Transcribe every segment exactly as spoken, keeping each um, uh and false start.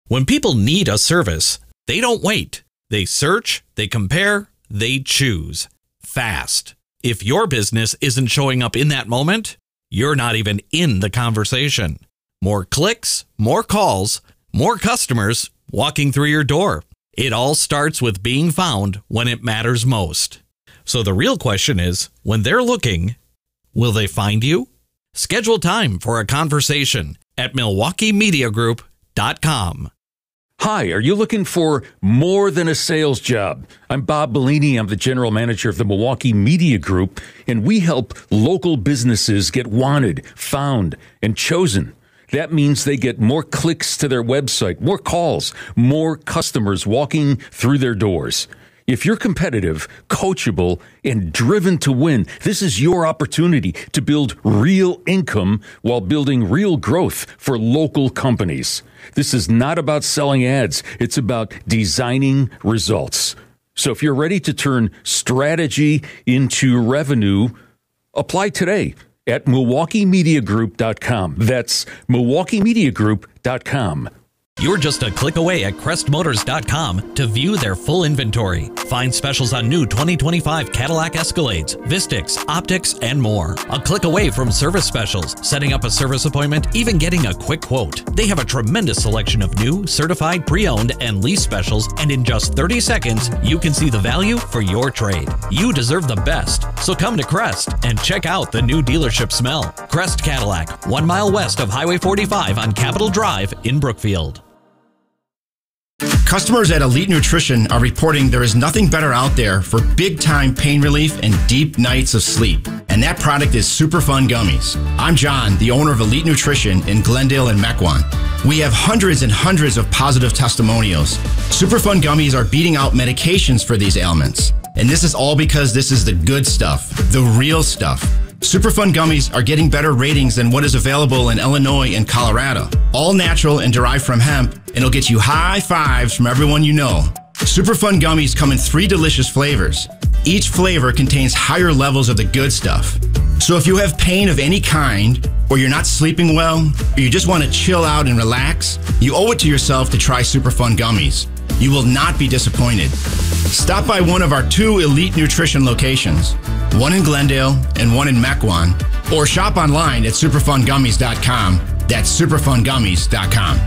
When people need a service, they don't wait. They search, they compare, they choose. Fast. If your business isn't showing up in that moment, you're not even in the conversation. More clicks, more calls, more customers walking through your door. It all starts with being found when it matters most. So the real question is, when they're looking, will they find you? Schedule time for a conversation at Milwaukee Media Group dot com. Hi, are you looking for more than a sales job? I'm Bob Bellini. I'm the general manager of the Milwaukee Media Group, and we help local businesses get wanted, found, and chosen. That means they get more clicks to their website, more calls, more customers walking through their doors. If you're competitive, coachable, and driven to win, this is your opportunity to build real income while building real growth for local companies. This is not about selling ads. It's about designing results. So if you're ready to turn strategy into revenue, apply today at Milwaukee Media Group dot com. That's Milwaukee Media Group dot com. You're just a click away at Crest Motors dot com to view their full inventory. Find specials on new twenty twenty-five Cadillac Escalades, Vistix, Optics, and more. A click away from service specials, setting up a service appointment, even getting a quick quote. They have a tremendous selection of new, certified, pre-owned, and lease specials, and in just thirty seconds, you can see the value for your trade. You deserve the best, so come to Crest and check out the new dealership smell. Crest Cadillac, one mile west of Highway forty-five on Capitol Drive in Brookfield. Customers at Elite Nutrition are reporting there is nothing better out there for big-time pain relief and deep nights of sleep. And that product is Superfund Gummies. I'm John, the owner of Elite Nutrition in Glendale and Mequon. We have hundreds and hundreds of positive testimonials. Superfund Gummies are beating out medications for these ailments. And this is all because this is the good stuff, the real stuff. Superfund Gummies are getting better ratings than what is available in Illinois and Colorado. All natural and derived from hemp, and it'll get you high fives from everyone you know. Superfund Gummies come in three delicious flavors. Each flavor contains higher levels of the good stuff. So if you have pain of any kind, or you're not sleeping well, or you just want to chill out and relax, you owe it to yourself to try Superfund Gummies. You will not be disappointed. Stop by one of our two Elite Nutrition locations, one in Glendale and one in Mequon, or shop online at Superfund Gummies dot com. That's Superfund Gummies dot com.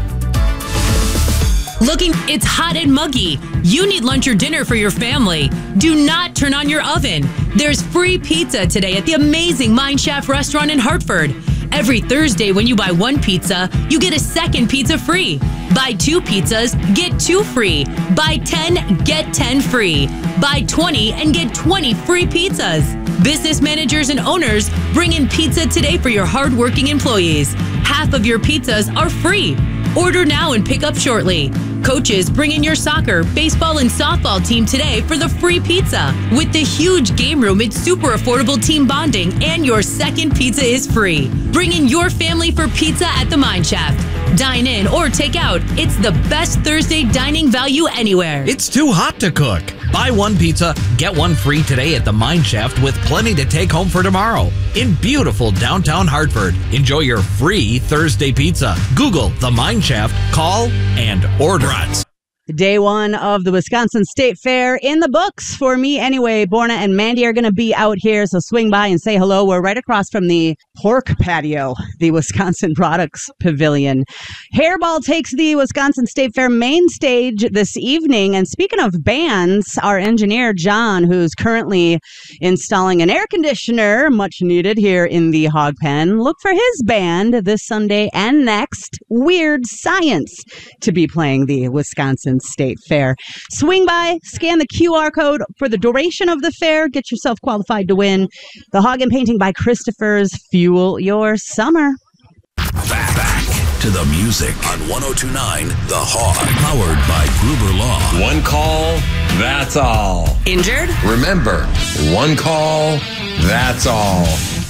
Looking, it's hot and muggy. You need lunch or dinner for your family. Do not turn on your oven. There's free pizza today at the amazing Mine Shaft restaurant in Hartford. Every Thursday when you buy one pizza, you get a second pizza free. Buy two pizzas, get two free. Buy ten, get ten free. Buy twenty and get twenty free pizzas. Business managers and owners, bring in pizza today for your hardworking employees. Half of your pizzas are free. Order now and pick up shortly. Coaches, bring in your soccer, baseball, and softball team today for the free pizza. With the huge game room, it's super affordable team bonding, and your second pizza is free. Bring in your family for pizza at the Mine Shaft. Dine in or take out. It's the best Thursday dining value anywhere. It's too hot to cook. Buy one pizza, get one free today at the Mine Shaft with plenty to take home for tomorrow. In beautiful downtown Hartford, enjoy your free Thursday pizza. Google the Mine Shaft, call, and order it. Day one of the Wisconsin State Fair in the books for me anyway. Borna and Mandy are going to be out here, so swing by and say hello. We're right across from the pork patio, the Wisconsin Products Pavilion. Hairball takes the Wisconsin State Fair main stage this evening. And speaking of bands, our engineer, John, who's currently installing an air conditioner, much needed here in the Hog Pen, look for his band this Sunday and next, Weird Science, to be playing the Wisconsin State Fair. Swing by, scan the Q R code for the duration of the fair. Get yourself qualified to win the Hog and Painting by Christopher's Fuel Your Summer. Back, back to the music on one oh two point nine The Hog, powered by Gruber Law. One call, that's all. Injured? Remember, one call, that's all.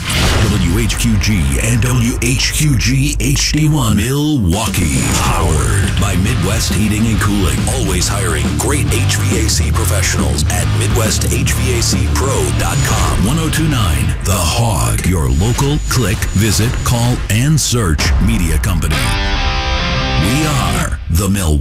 W H Q G and W H Q G H D one Milwaukee, powered by Midwest Heating and Cooling. Always hiring great H V A C professionals at Midwest H V A C Pro dot com. one oh two point nine The Hog, your local click, visit, call, and search media company. We are the Milwaukee.